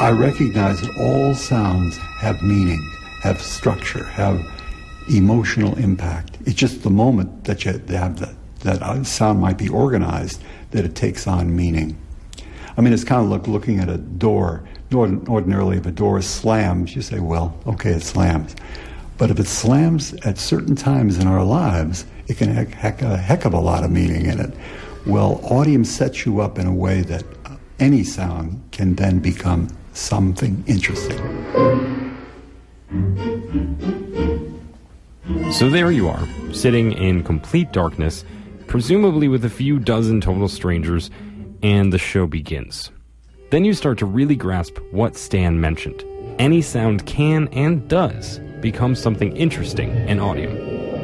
I recognize that all sounds have meaning, have structure, have emotional impact. It's just the moment that you have that a sound might be organized that it takes on meaning. I mean, it's kind of like looking at a door. Ordinarily, if a door slams, you say, well, okay, it slams. But if it slams at certain times in our lives, it can have a heck of a lot of meaning in it. Well, Audium sets you up in a way that any sound can then become something interesting. So there you are, sitting in complete darkness, presumably with a few dozen total strangers, and the show begins. Then you start to really grasp what Stan mentioned. Any sound can and does become something interesting in Audium.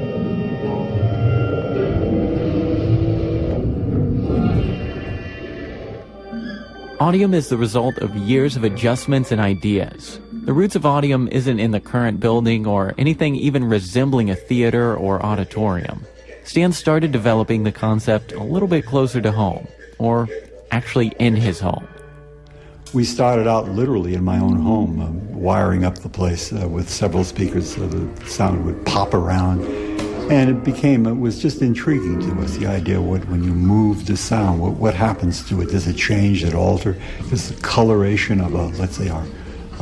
Audium is the result of years of adjustments and ideas. The roots of Audium isn't in the current building or anything even resembling a theater or auditorium. Stan started developing the concept a little bit closer to home, or actually in his home. We started out literally in my own home, wiring up the place with several speakers so the sound would pop around. And it was just intriguing to us, the idea when you move the sound, what happens to it? Does it change, does it alter? Does the coloration of let's say our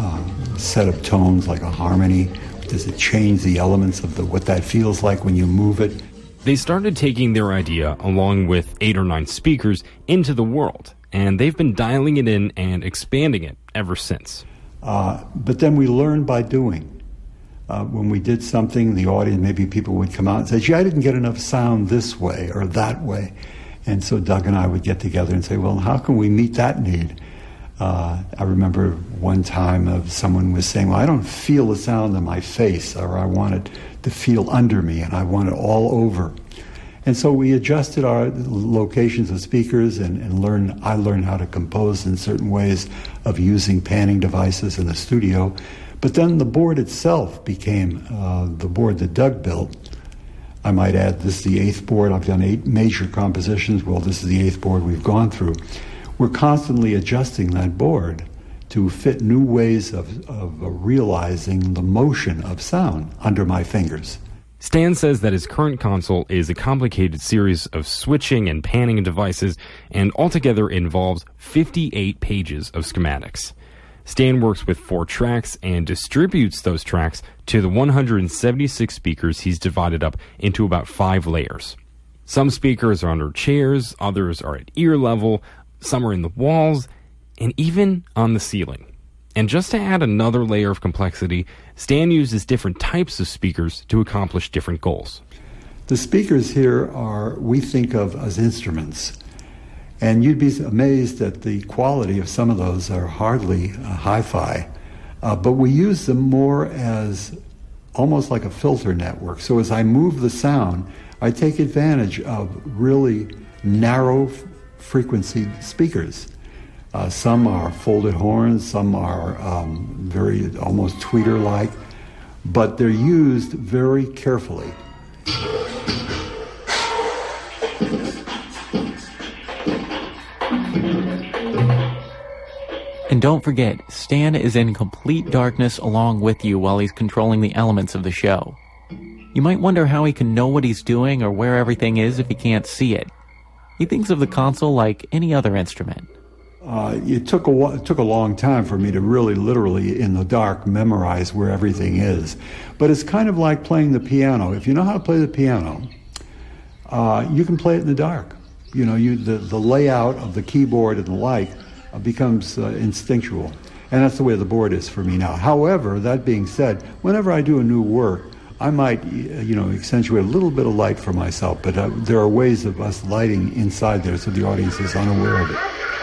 set of tones, like a harmony, does it change the elements of what that feels like when you move it? They started taking their idea, along with 8 or 9 speakers, into the world, and they've been dialing it in and expanding it ever since. But then we learned by doing. When we did something, the audience, maybe people would come out and say, gee, I didn't get enough sound this way or that way. And so Doug and I would get together and say, well, how can we meet that need? I remember one time someone was saying, well, I don't feel the sound in my face, or I want it to feel under me, and I want it all over. And so we adjusted our locations of speakers and I learned how to compose in certain ways of using panning devices in the studio. But then the board itself became the board that Doug built. I might add, this is the 8th board. I've done 8 major compositions. Well, this is the 8th board we've gone through. We're constantly adjusting that board to fit new ways of realizing the motion of sound under my fingers. Stan says that his current console is a complicated series of switching and panning devices, and altogether involves 58 pages of schematics. Stan works with 4 tracks and distributes those tracks to the 176 speakers he's divided up into about 5 layers. Some speakers are under chairs, others are at ear level, some are in the walls, and even on the ceiling. And just to add another layer of complexity, Stan uses different types of speakers to accomplish different goals. The speakers here we think of as instruments. And you'd be amazed at the quality of some of those are hardly hi-fi. But we use them more as almost like a filter network. So as I move the sound, I take advantage of really narrow frequency speakers. Some are folded horns, some are very almost tweeter-like, but they're used very carefully. And don't forget, Stan is in complete darkness along with you while he's controlling the elements of the show. You might wonder how he can know what he's doing or where everything is if he can't see it. He thinks of the console like any other instrument. It took a long time for me to really, literally, in the dark, memorize where everything is. But it's kind of like playing the piano. If you know how to play the piano, you can play it in the dark. You know, the layout of the keyboard and the like becomes instinctual. And that's the way the board is for me now. However, that being said, whenever I do a new work, I might, accentuate a little bit of light for myself, but there are ways of us lighting inside there so the audience is unaware of it.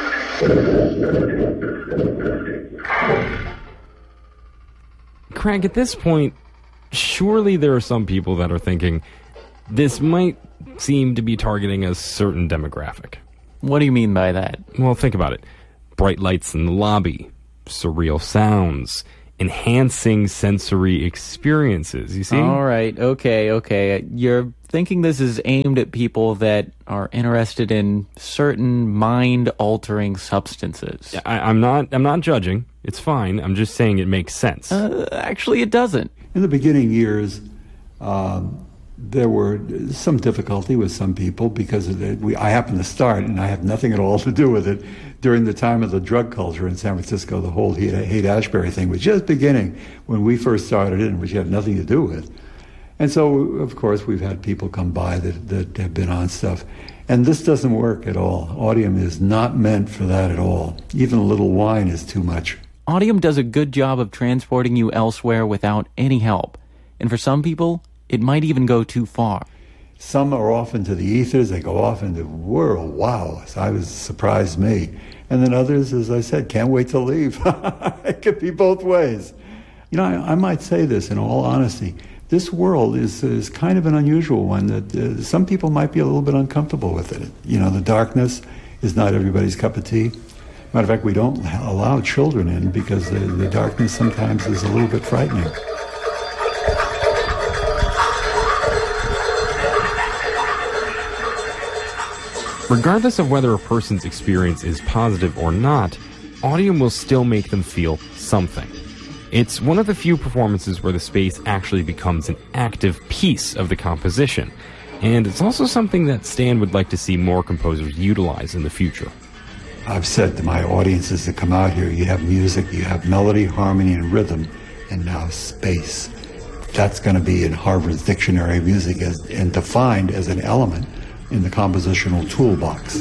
Craig, at this point, surely there are some people that are thinking, this might seem to be targeting a certain demographic. What do you mean by that? Well, think about it. Bright lights in the lobby, surreal sounds, enhancing sensory experiences, you see? All right, okay. You're thinking this is aimed at people that are interested in certain mind-altering substances. I'm not judging. It's fine. I'm just saying it makes sense. Actually, it doesn't. In the beginning years, there were some difficulty with some people because I happened to start, and I have nothing at all to do with it, during the time of the drug culture in San Francisco. The whole Haight-Ashbury thing was just beginning when we first started it, which you have nothing to do with. And so, of course, we've had people come by that have been on stuff. And this doesn't work at all. Audium is not meant for that at all. Even a little wine is too much. Audium does a good job of transporting you elsewhere without any help. And for some people, it might even go too far. Some are off into the ethers. They go off into the world. Wow, surprised me. And then others, as I said, can't wait to leave. It could be both ways. You know, I might say this in all honesty. This world is kind of an unusual one that some people might be a little bit uncomfortable with it. You know, the darkness is not everybody's cup of tea. Matter of fact, we don't allow children in because the darkness sometimes is a little bit frightening. Regardless of whether a person's experience is positive or not, Audium will still make them feel something. It's one of the few performances where the space actually becomes an active piece of the composition, and it's also something that Stan would like to see more composers utilize in the future. I've said to my audiences that come out here, you have music, you have melody, harmony, and rhythm, and now space. That's going to be in Harvard's Dictionary of Music and defined as an element in the compositional toolbox.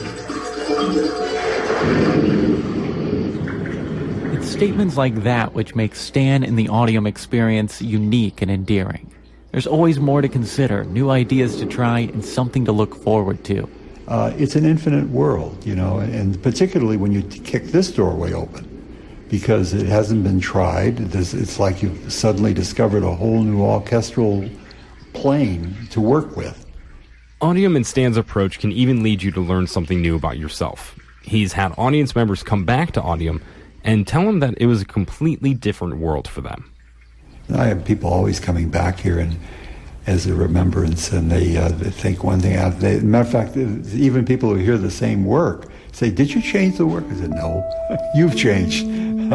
It's statements like that which make Stan and the Audium experience unique and endearing. There's always more to consider, new ideas to try, and something to look forward to. It's an infinite world, you know, and particularly when you kick this doorway open, because it hasn't been tried. It's like you've suddenly discovered a whole new orchestral plane to work with. Audium and Stan's approach can even lead you to learn something new about yourself. He's had audience members come back to Audium and tell him that it was a completely different world for them. I have people always coming back here and as a remembrance, and they think one thing out. Matter of fact, even people who hear the same work say, "Did you change the work?" I said, "No, you've changed."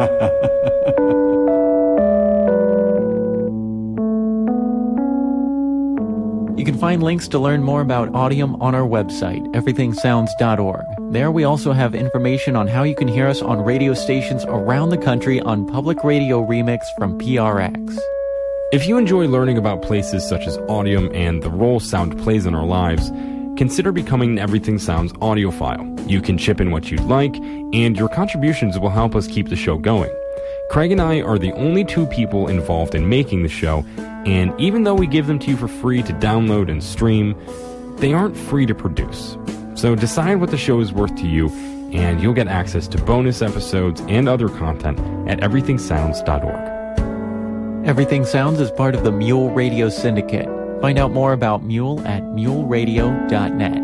You can find links to learn more about Audium on our website, everythingsounds.org. There we also have information on how you can hear us on radio stations around the country on Public Radio Remix from PRX. If you enjoy learning about places such as Audium and the role sound plays in our lives, consider becoming an Everything Sounds audiophile. You can chip in what you'd like, and your contributions will help us keep the show going. Craig and I are the only two people involved in making the show, and even though we give them to you for free to download and stream, they aren't free to produce. So decide what the show is worth to you, and you'll get access to bonus episodes and other content at everythingsounds.org. Everything Sounds is part of the Mule Radio Syndicate. Find out more about Mule at muleradio.net.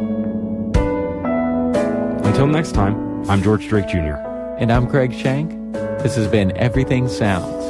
Until next time, I'm George Drake Jr. And I'm Craig Shank. This has been Everything Sounds.